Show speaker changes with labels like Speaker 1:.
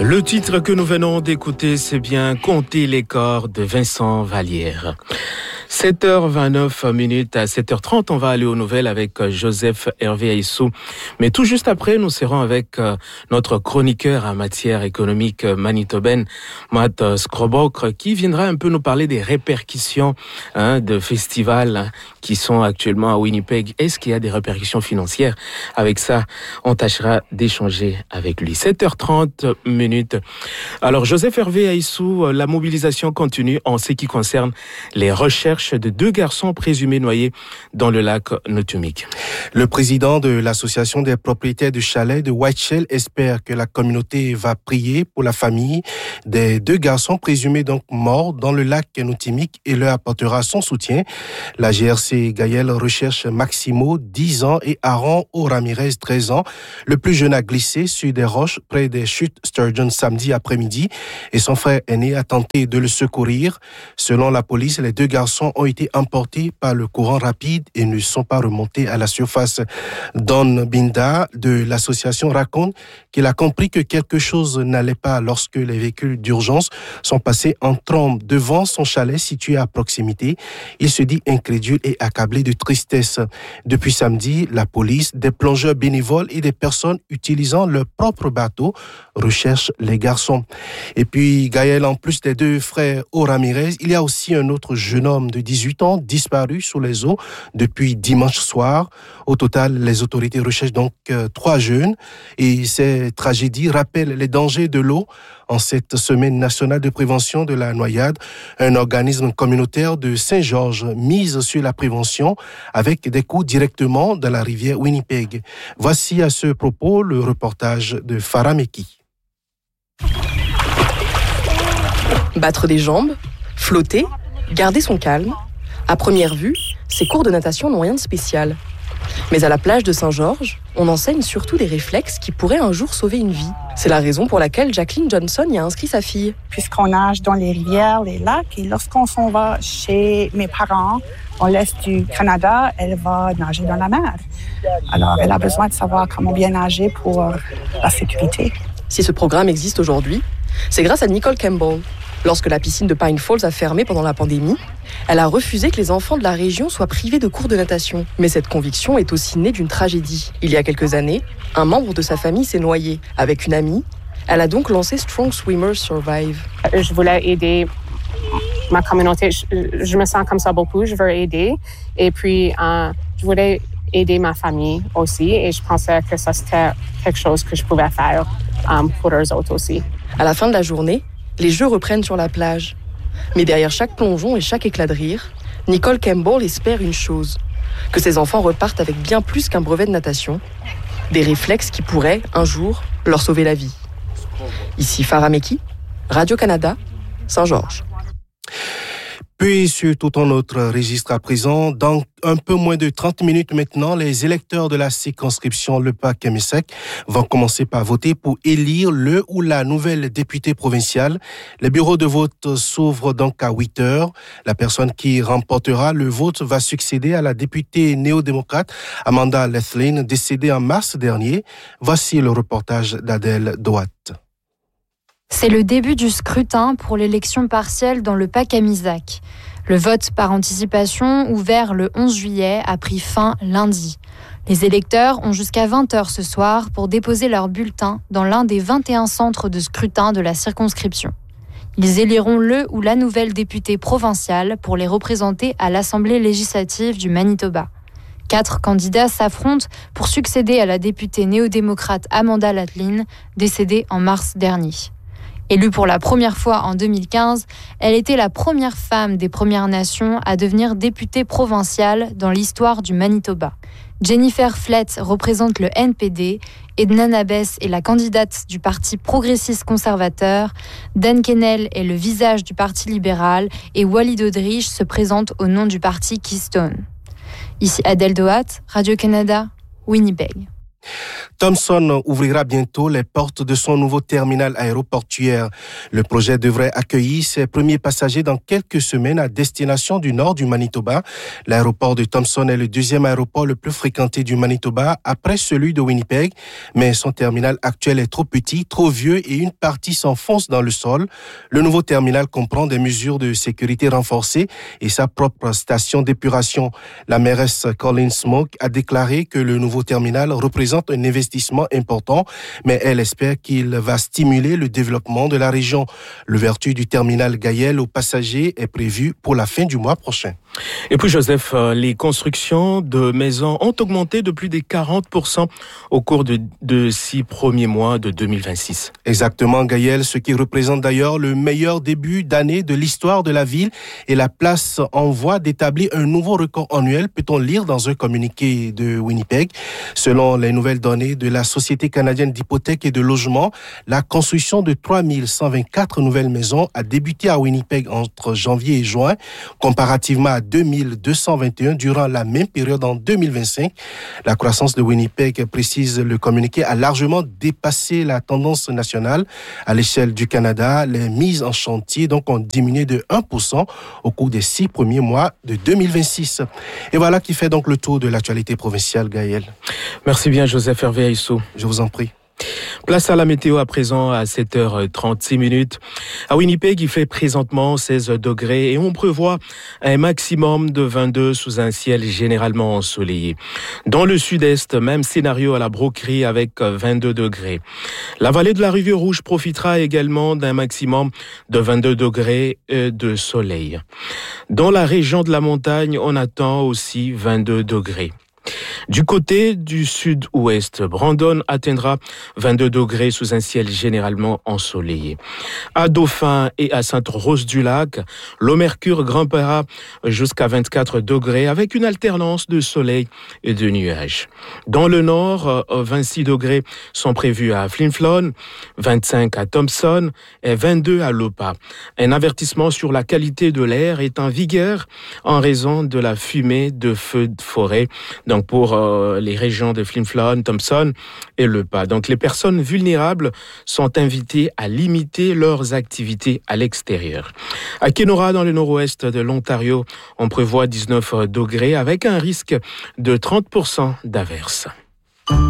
Speaker 1: Le titre que nous venons d'écouter, c'est bien « Compter les corps » de Vincent Vallière. 7h29, à 7h30, on va aller aux nouvelles avec Joseph Hervé Aissou. Mais tout juste après, nous serons avec notre chroniqueur en matière économique manitobaine, Matt Skrobok, qui viendra un peu nous parler des répercussions de festivals qui sont actuellement à Winnipeg. Est-ce qu'il y a des répercussions financières? Avec ça, on tâchera d'échanger avec lui. 7h30. Alors, Joseph Hervé Aissou, la mobilisation continue en ce qui concerne les recherches de 2 garçons présumés noyés dans le lac Notumik.
Speaker 2: Le président de l'association des propriétaires de chalets de Whiteshell espère que la communauté va prier pour la famille des 2 garçons présumés donc morts dans le lac Notumik et leur apportera son soutien. La GRC Gaël recherche Maximo, 10 ans, et Aaron O. Ramirez, 13 ans. Le plus jeune a glissé sur des roches près des chutes Sturgeon samedi après-midi et son frère aîné a tenté de le secourir. Selon la police, les 2 garçons ont été emportés par le courant rapide et ne sont pas remontés à la surface. Don Binda de l'association raconte qu'il a compris que quelque chose n'allait pas lorsque les véhicules d'urgence sont passés en trombe devant son chalet situé à proximité. Il se dit incrédule et accablé de tristesse. Depuis samedi, la police, des plongeurs bénévoles et des personnes utilisant leur propre bateau recherchent les garçons. Et puis, Gaël, en plus des 2 frères O. Ramirez, il y a aussi un autre jeune homme de 18 ans disparu sous les eaux depuis dimanche soir. Au total, les autorités recherchent donc 3 jeunes et ces tragédies rappellent les dangers de l'eau. En cette semaine nationale de prévention de la noyade, un organisme communautaire de Saint-Georges mise sur la prévention avec des coups directement dans la rivière Winnipeg. Voici à ce propos le reportage de Farah Meki.
Speaker 3: Battre des jambes, flotter, garder son calme. À première vue, ces cours de natation n'ont rien de spécial. Mais à la plage de Saint-Georges, on enseigne surtout des réflexes qui pourraient un jour sauver une vie. C'est la raison pour laquelle Jacqueline Johnson y a inscrit sa fille.
Speaker 4: Puisqu'on nage dans les rivières, les lacs, et lorsqu'on s'en va chez mes parents, dans l'est du Canada, elle va nager dans la mer. Alors, elle a besoin de savoir comment bien nager pour la sécurité.
Speaker 3: Si ce programme existe aujourd'hui, c'est grâce à Nicole Campbell. Lorsque la piscine de Pine Falls a fermé pendant la pandémie, elle a refusé que les enfants de la région soient privés de cours de natation. Mais cette conviction est aussi née d'une tragédie. Il y a quelques années, un membre de sa famille s'est noyé. Avec une amie, elle a donc lancé Strong Swimmers Survive.
Speaker 5: Je voulais aider ma communauté. Je me sens comme ça beaucoup. Je veux aider. Et puis, je voulais aider ma famille aussi. Et je pensais que ça, c'était quelque chose que je pouvais faire pour eux autres aussi.
Speaker 3: À la fin de la journée, les jeux reprennent sur la plage. Mais derrière chaque plongeon et chaque éclat de rire, Nicole Campbell espère une chose, que ses enfants repartent avec bien plus qu'un brevet de natation, des réflexes qui pourraient, un jour, leur sauver la vie. Ici Farah Meki, Radio-Canada, Saint-Georges.
Speaker 2: Puis sur tout un autre registre à présent, dans un peu moins de 30 minutes maintenant, les électeurs de la circonscription Lepac-Kémisek vont commencer par voter pour élire le ou la nouvelle députée provinciale. Les bureaux de vote s'ouvrent donc à 8 heures. La personne qui remportera le vote va succéder à la députée néo-démocrate Amanda Lethlin, décédée en mars dernier. Voici le reportage d'Adèle Doat.
Speaker 6: C'est le début du scrutin pour l'élection partielle dans le Lepac-Kémisek. Le vote par anticipation, ouvert le 11 juillet, a pris fin lundi. Les électeurs ont jusqu'à 20h ce soir pour déposer leur bulletin dans l'un des 21 centres de scrutin de la circonscription. Ils éliront le ou la nouvelle députée provinciale pour les représenter à l'Assemblée législative du Manitoba. 4 candidats s'affrontent pour succéder à la députée néo-démocrate Amanda Lethlin, décédée en mars dernier. Élue pour la première fois en 2015, elle était la première femme des Premières Nations à devenir députée provinciale dans l'histoire du Manitoba. Jennifer Flett représente le NPD, Edna Nabes est la candidate du Parti progressiste conservateur, Dan Kennel est le visage du Parti libéral et Walid Odrich se présente au nom du Parti Keystone. Ici Adèle Doat, Radio-Canada, Winnipeg.
Speaker 2: Thomson ouvrira bientôt les portes de son nouveau terminal aéroportuaire. Le projet devrait accueillir ses premiers passagers dans quelques semaines à destination du nord du Manitoba. L'aéroport de Thomson est le deuxième aéroport le plus fréquenté du Manitoba après celui de Winnipeg, mais son terminal actuel est trop petit, trop vieux et une partie s'enfonce dans le sol. Le nouveau terminal comprend des mesures de sécurité renforcées et sa propre station d'épuration. La mairesse Colleen Smoke a déclaré que le nouveau terminal représente un investissement important, mais elle espère qu'il va stimuler le développement de la région. L'ouverture du terminal Gayel aux passagers est prévue pour la fin du mois prochain.
Speaker 1: Et puis Joseph, les constructions de maisons ont augmenté de plus de 40% au cours de 6 premiers mois de 2026.
Speaker 2: Exactement, Gaël, ce qui représente d'ailleurs le meilleur début d'année de l'histoire de la ville et la place en voie d'établir un nouveau record annuel, peut-on lire dans un communiqué de Winnipeg. Selon les nouvelles données de la Société canadienne d'hypothèques et de logement, la construction de 3124 nouvelles maisons a débuté à Winnipeg entre janvier et juin, comparativement à 2221 durant la même période en 2025. La croissance de Winnipeg, précise le communiqué, a largement dépassé la tendance nationale. À l'échelle du Canada, les mises en chantier donc ont diminué de 1% au cours des 6 premiers mois de 2026. Et voilà qui fait donc le tour de l'actualité provinciale, Gaël.
Speaker 1: Merci bien, Joseph Hervé Aissou.
Speaker 2: Je vous en prie.
Speaker 1: Place à la météo à présent à 7h36. À Winnipeg, il fait présentement 16 degrés et on prévoit un maximum de 22 sous un ciel généralement ensoleillé. Dans le sud-est, même scénario à la Broquerie avec 22 degrés. La vallée de la Rivière Rouge profitera également d'un maximum de 22 degrés de soleil. Dans la région de la montagne, on attend aussi 22 degrés. Du côté du sud-ouest, Brandon atteindra 22 degrés sous un ciel généralement ensoleillé. À Dauphin et à Sainte-Rose-du-Lac, le mercure grimpera jusqu'à 24 degrés avec une alternance de soleil et de nuages. Dans le nord, 26 degrés sont prévus à Flin Flon, 25 à Thomson et 22 à Lopa. Un avertissement sur la qualité de l'air est en vigueur en raison de la fumée de feux de forêt. Donc pour les régions de Flin Flon, Thomson et Lopa. Donc les personnes vulnérables sont invitées à limiter leurs activités à l'extérieur. À Kenora, dans le nord-ouest de l'Ontario, on prévoit 19 degrés avec un risque de 30% d'averses.